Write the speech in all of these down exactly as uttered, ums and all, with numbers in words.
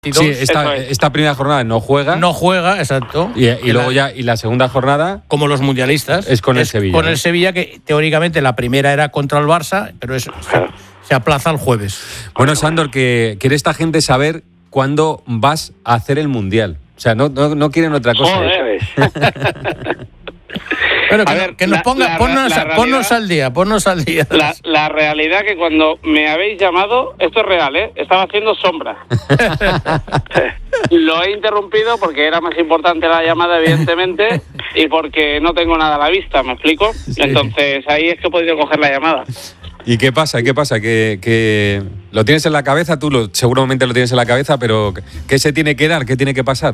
Sí, esta, esta primera jornada no juega. No juega, exacto. Y, y luego ya, y la segunda jornada. Como los mundialistas. Es con el es Sevilla. Con ¿no? el Sevilla, que teóricamente la primera era contra el Barça, pero eso se, se aplaza el jueves. Bueno, Sándor, que quiere esta gente saber cuándo vas a hacer el mundial. O sea, no, no, no quieren otra cosa. Joder. Bueno, que, ver, que nos la, ponga, la, ponnos, la realidad, ponnos al día, ponnos al día. La, la realidad que cuando me habéis llamado, esto es real, ¿eh? Estaba haciendo sombra. Lo he interrumpido porque era más importante la llamada, evidentemente, y porque no tengo nada a la vista, ¿me explico? Sí. Entonces ahí es que he podido coger la llamada. ¿Y qué pasa? ¿Qué pasa? Que, que lo tienes en la cabeza, tú lo, seguramente lo tienes en la cabeza, pero ¿qué se tiene que dar? ¿Qué tiene que pasar?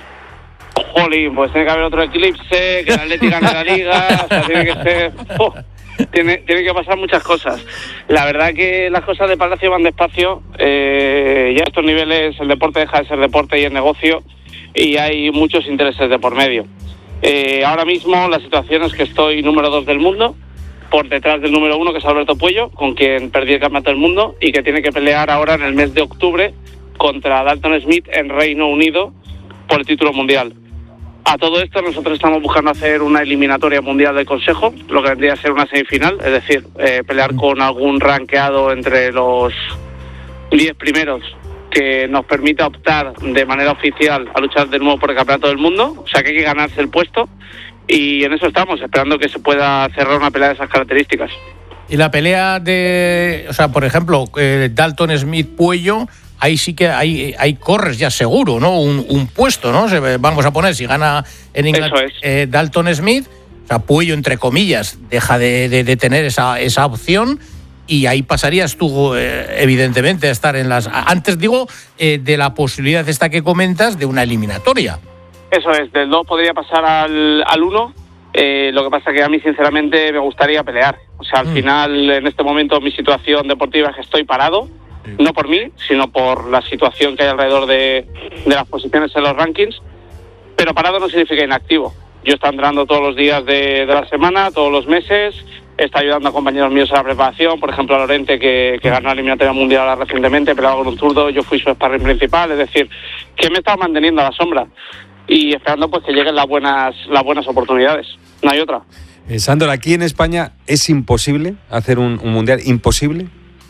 Jolín, pues tiene que haber otro eclipse, que el Atleti gane la Liga, o sea, tiene que ser... Oh, tiene, tiene que pasar muchas cosas. La verdad que las cosas de Palacio van despacio, eh, ya a estos niveles el deporte deja de ser deporte y es negocio, y hay muchos intereses de por medio. Eh, ahora mismo la situación es que estoy número dos del mundo, por detrás del número uno, que es Alberto Puello, con quien perdí el campeonato del mundo, y que tiene que pelear ahora en el mes de octubre contra Dalton Smith en Reino Unido por el título mundial. A todo esto nosotros estamos buscando hacer una eliminatoria mundial del Consejo, lo que vendría a ser una semifinal, es decir, eh, pelear con algún rankeado entre los diez primeros que nos permita optar de manera oficial a luchar de nuevo por el campeonato del mundo, o sea que hay que ganarse el puesto, y en eso estamos, esperando que se pueda cerrar una pelea de esas características. Y la pelea de, o sea, por ejemplo, eh, Dalton Smith-Puello, ahí sí que hay, hay corres ya seguro, ¿no? Un, un puesto, ¿no? Se, vamos a poner, si gana en Inglaterra eh, Dalton Smith, o sea, Puello, entre comillas, deja de, de, de tener esa, esa opción, y ahí pasarías tú, eh, evidentemente, a estar en las... Antes digo, eh, de la posibilidad esta que comentas de una eliminatoria. Eso es, del dos podría pasar al, al uno, eh, lo que pasa que a mí, sinceramente, me gustaría pelear. O sea, al mm. final, en este momento, mi situación deportiva es que estoy parado, no por mí, sino por la situación que hay alrededor de, de las posiciones en los rankings, pero parado no significa inactivo. Yo estoy entrenando todos los días de, de la semana, todos los meses, está ayudando a compañeros míos a la preparación, por ejemplo a Lorente, que, que ganó la eliminatoria mundial ahora recientemente, peleaba con un zurdo, yo fui su sparring principal, es decir, que me he estado manteniendo a la sombra y esperando pues que lleguen las buenas, las buenas oportunidades, no hay otra. Eh, Sándor, aquí en España es imposible hacer un, un mundial, imposible.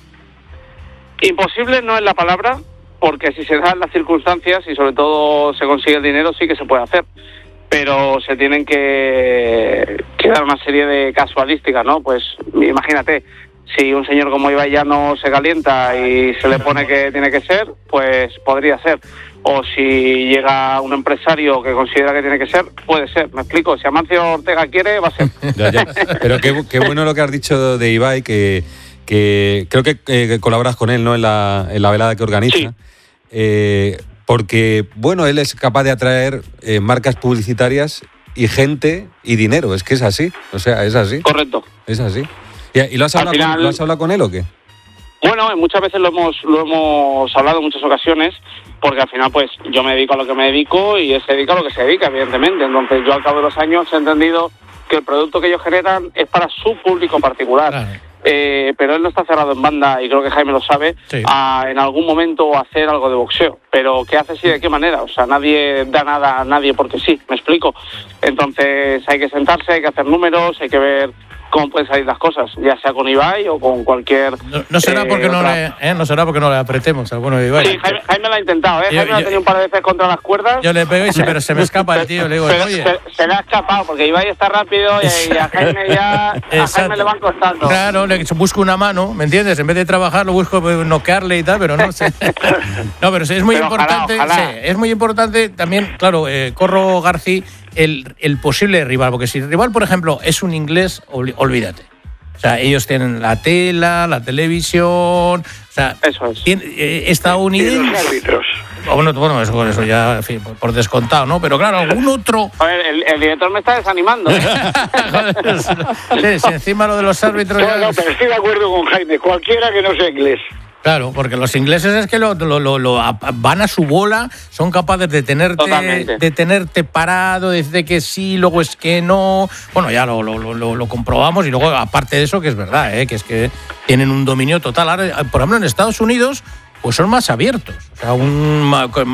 Imposible no es la palabra, porque si se dan las circunstancias y sobre todo se consigue el dinero, sí que se puede hacer. Pero se tienen que, que dar una serie de casualísticas, ¿no? Pues imagínate, si un señor como Ibai ya no se calienta y se le pone que tiene que ser, pues podría ser. O si llega un empresario que considera que tiene que ser, puede ser. ¿Me explico? Si Amancio Ortega quiere, va a ser. Ya, ya. Pero qué, qué bueno lo que has dicho de Ibai, que... que creo que, eh, que colaboras con él, ¿no? En la, en la velada que organiza. Sí. Eh, porque, bueno, él es capaz de atraer eh, marcas publicitarias y gente y dinero. Es que es así. O sea, es así. Correcto. Es así. ¿Y, y lo, has hablado final, con, lo has hablado con él o qué? Bueno, muchas veces lo hemos, lo hemos hablado en muchas ocasiones, porque al final, pues, yo me dedico a lo que me dedico y él se dedica a lo que se dedica, evidentemente. Entonces, yo al cabo de los años he entendido que el producto que ellos generan es para su público particular. Claro. Eh, pero él no está cerrado en banda, y creo que Jaime lo sabe, sí. a en algún momento hacer algo de boxeo. Pero ¿qué haces y de qué manera? O sea, nadie da nada a nadie porque sí, ¿me explico? Entonces hay que sentarse, hay que hacer números, hay que ver cómo pueden salir las cosas, ya sea con Ibai o con cualquier... No, no será porque eh, no le, eh, no será porque no le apretemos al bueno de Ibai. Sí, Jaime, Jaime lo ha intentado, ¿eh? Yo, Jaime yo, lo ha tenido un par de veces contra las cuerdas. Yo le pego y se, pero se me escapa el tío, le digo, pero, oye... Se, se le ha escapado, porque Ibai está rápido y, y a Jaime ya... A Jaime le van costando. Claro, le busco una mano, ¿me entiendes? En vez de trabajar lo busco noquearle y tal, pero no sé. No, pero sí, es muy pero importante, ojalá, ojalá. Sí, es muy importante también, claro, eh, Corro García, el, el posible rival, porque si el rival, por ejemplo, es un inglés, olvídate. O sea, ellos tienen la tela, la televisión, o sea, eso es. Tiene, eh, estadounidenses. Y los árbitros. Bueno, bueno, eso, eso ya, en fin, por, por descontado, ¿no? Pero claro, algún otro... A ver, el, el director me está desanimando. ¿eh? Sí, sí, encima lo de los árbitros... No, no, pero estoy de acuerdo con Jaime, cualquiera que no sea inglés. Claro, porque los ingleses es que lo, lo, lo, lo van a su bola, son capaces de tenerte, de tenerte parado, de decirte que sí, luego es que no. Bueno, ya lo, lo, lo, lo comprobamos, y luego, aparte de eso, que es verdad, ¿eh? Que es que tienen un dominio total. Ahora, por ejemplo, en Estados Unidos, pues son más abiertos. O sea, un,